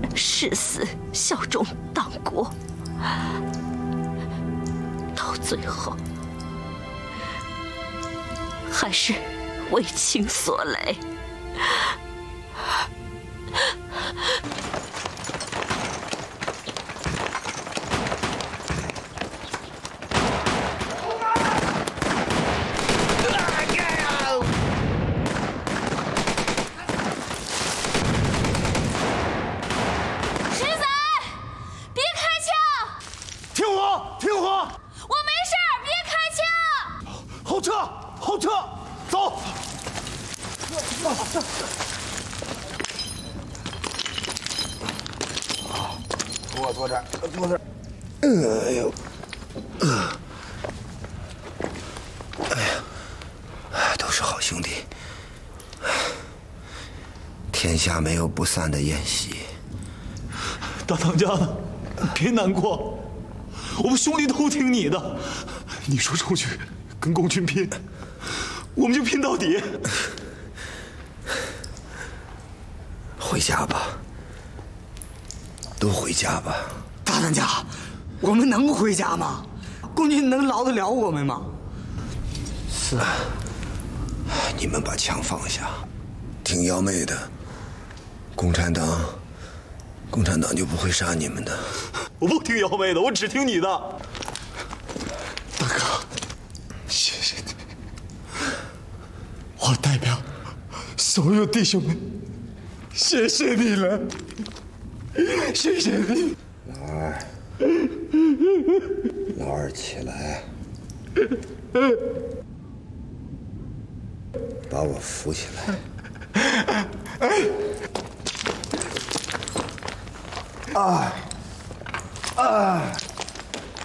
誓死效忠党国，到最后还是为情所累。 后撤，走。坐这儿，坐这儿。哎呦，哎呀，都是好兄弟。天下没有不散的宴席。 大当家的，别难过，我们兄弟都听你的。你说出去跟共军拼，我们就拼到底。 回家吧，都回家吧。 大当家，我们能回家吗？共军能饶得了我们吗？ 是啊，你们把枪放下，听幺妹的。共产党就不会杀你们的。 我不听幺妹的，我只听你的。 大哥，谢谢你，我代表所有弟兄们，谢谢你了，谢谢你。 老二起来，把我扶起来。